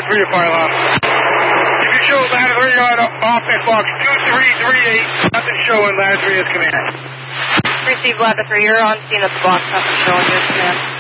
for you, Carlon. If you show Latveria on offense box 2338, nothing showing Latvia's command. Received Latveria, you're on scene at the box, nothing showing your command.